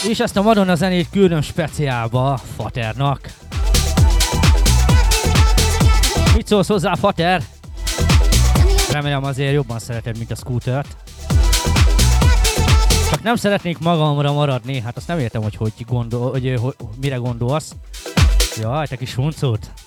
És ezt a Madonna zenét küldöm speciálba Faternak. Mit szólsz hozzá, Fater? Remélem azért jobban szereted, mint a Scootert. Csak nem szeretnék magamra maradni, hát azt nem értem, hogy mire gondolsz. Jaj, te kis huncut.